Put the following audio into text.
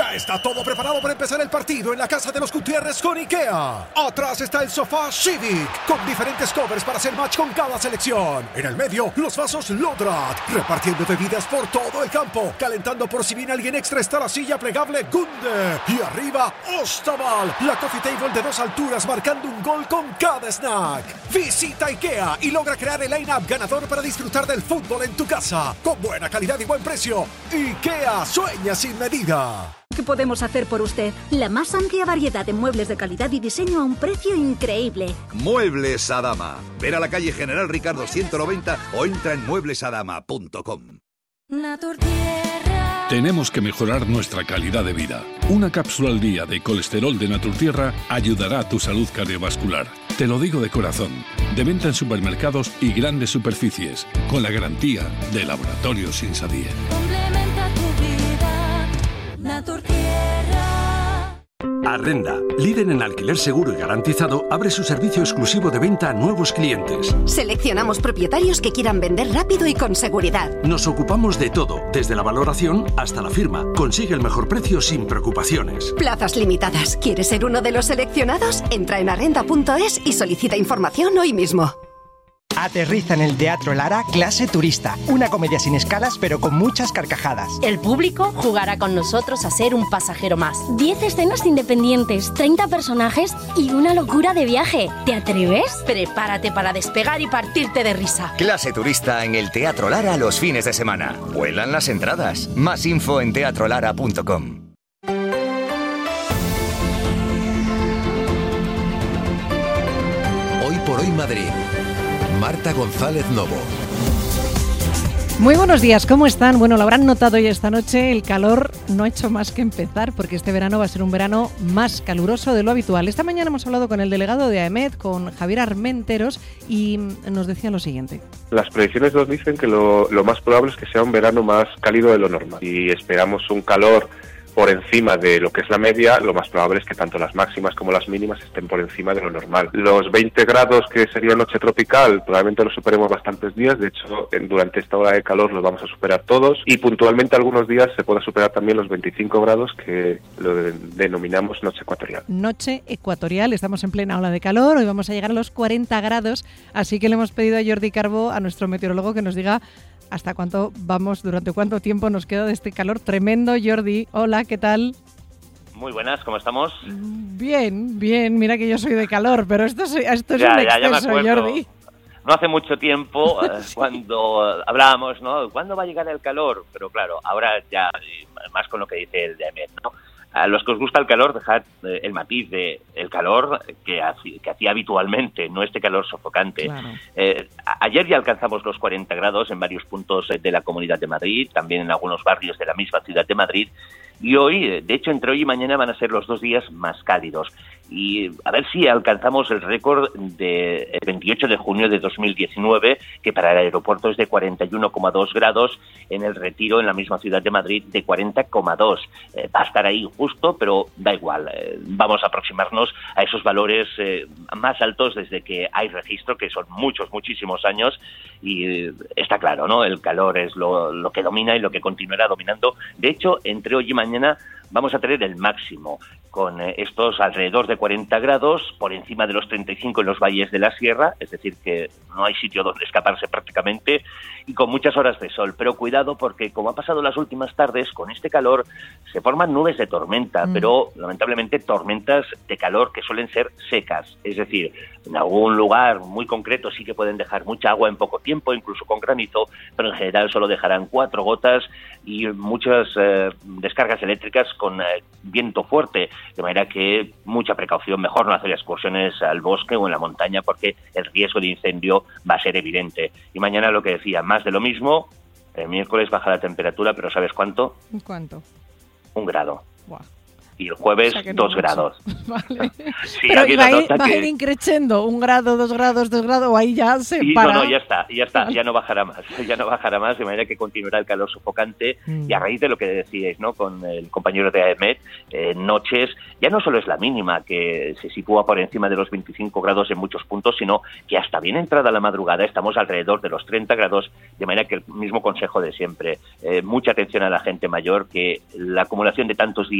Ya está todo preparado para empezar el partido en la casa de los Gutiérrez con IKEA. Atrás está el sofá Civic, con diferentes covers para hacer match con cada selección. En el medio, los vasos Lodrat, repartiendo bebidas por todo el campo. Calentando por si viene alguien extra está la silla plegable Gunde. Y arriba, Ostaval, la coffee table de 2 alturas marcando un gol con cada snack. Visita IKEA y logra crear el line-up ganador para disfrutar del fútbol en tu casa. Con buena calidad y buen precio. IKEA, sueña sin medida. ¿Qué podemos hacer por usted? La más amplia variedad de muebles de calidad y diseño a un precio increíble. Muebles Adama. Ver a la calle General Ricardo 190 o entra en mueblesadama.com. Tenemos que mejorar nuestra calidad de vida. Una cápsula al día de colesterol de Naturtierra ayudará a tu salud cardiovascular. Te lo digo de corazón. De venta en supermercados y grandes superficies, con la garantía de Laboratorios Insabier. Complementa tu vida, Naturtierra. Arrenda, líder en alquiler seguro y garantizado, abre su servicio exclusivo de venta a nuevos clientes. Seleccionamos propietarios que quieran vender rápido y con seguridad. Nos ocupamos de todo, desde la valoración hasta la firma. Consigue el mejor precio sin preocupaciones. Plazas limitadas. ¿Quieres ser uno de los seleccionados? Entra en arrenda.es y solicita información hoy mismo. Aterriza en el Teatro Lara Clase Turista, una comedia sin escalas pero con muchas carcajadas. El público jugará con nosotros a ser un pasajero más. 10 escenas independientes, 30 personajes y una locura de viaje. ¿Te atreves? Prepárate para despegar y partirte de risa. Clase Turista en el Teatro Lara los fines de semana. Vuelan las entradas. Más info en teatrolara.com. Hoy por hoy Madrid. Marta González Novo. Muy buenos días, ¿cómo están? Bueno, lo habrán notado hoy esta noche, el calor no ha hecho más que empezar porque este verano va a ser un verano más caluroso de lo habitual. Esta mañana hemos hablado con el delegado de AEMET, con Javier Armenteros, y nos decía lo siguiente. Las predicciones nos dicen que lo más probable es que sea un verano más cálido de lo normal y esperamos un calor por encima de lo que es la media. Lo más probable es que tanto las máximas como las mínimas estén por encima de lo normal. Los 20 grados que sería noche tropical probablemente los superemos bastantes días. De hecho, durante esta ola de calor los vamos a superar todos y puntualmente algunos días se pueda superar también los 25 grados que lo denominamos noche ecuatorial. Noche ecuatorial, estamos en plena ola de calor, hoy vamos a llegar a los 40 grados, así que le hemos pedido a Jordi Carbó, a nuestro meteorólogo, que nos diga hasta cuánto vamos, durante cuánto tiempo nos queda de este calor tremendo. Jordi, hola, ¿qué tal? Muy buenas, ¿cómo estamos? Bien, mira que yo soy de calor, pero esto es un exceso, Jordi. No hace mucho tiempo, cuando hablábamos, ¿no? ¿Cuándo va a llegar el calor? Pero claro, ahora ya, más con lo que dice el DEMET, ¿no? A los que os gusta el calor, dejad el matiz de el calor que hacía habitualmente, no este calor sofocante. Claro. Ayer ya alcanzamos los 40 grados en varios puntos de la Comunidad de Madrid, también en algunos barrios de la misma ciudad de Madrid, y hoy, de hecho, entre hoy y mañana van a ser los 2 días más cálidos. Y a ver si alcanzamos el récord del 28 de junio de 2019, que para el aeropuerto es de 41,2 grados, en el Retiro, en la misma ciudad de Madrid, de 40,2. Va a estar ahí justo, pero da igual. Vamos a aproximarnos a esos valores más altos desde que hay registro, que son muchísimos años, y está claro, ¿no? El calor es lo que domina y lo que continuará dominando. De hecho, entre hoy y mañana vamos a tener el máximo, con estos alrededor de 40 grados, por encima de los 35 en los valles de la sierra, es decir, que no hay sitio donde escaparse prácticamente, y con muchas horas de sol. Pero cuidado, porque como ha pasado las últimas tardes, con este calor se forman nubes de tormenta, pero lamentablemente tormentas de calor que suelen ser secas, es decir, en algún lugar muy concreto sí que pueden dejar mucha agua en poco tiempo, incluso con granizo, pero en general solo dejarán 4 gotas y muchas descargas eléctricas con viento fuerte, de manera que mucha precaución, mejor no hacer excursiones al bosque o en la montaña porque el riesgo de incendio va a ser evidente. Y mañana, lo que decía, más de lo mismo. El miércoles baja la temperatura, pero ¿sabes cuánto? ¿Cuánto? 1 grado. Buah. Y el jueves, o sea, no 2 grados. Vale. Sí, pero va a ir increciendo, 1 grado, 2 grados, o ahí ya se para. No, ya está, ya no bajará más, de manera que continuará el calor sofocante. Y a raíz de lo que decíais, ¿no?, con el compañero de AEMET, noches, ya no solo es la mínima, que se sitúa por encima de los 25 grados en muchos puntos, sino que hasta bien entrada la madrugada estamos alrededor de los 30 grados, de manera que el mismo consejo de siempre, mucha atención a la gente mayor, que la acumulación de tantos días